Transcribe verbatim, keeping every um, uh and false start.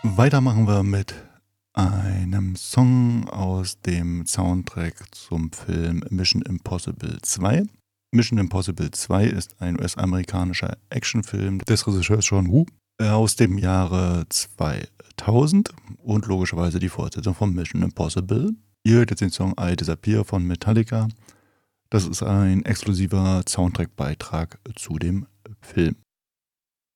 Weiter machen wir mit einem Song aus dem Soundtrack zum Film Mission Impossible zwei. Mission Impossible zwei ist ein U S-amerikanischer Actionfilm des Regisseurs John Woo aus dem Jahre zweitausend und logischerweise die Fortsetzung von Mission Impossible. Ihr hört jetzt den Song I Disappear von Metallica. Das ist ein exklusiver Soundtrack-Beitrag zu dem Film.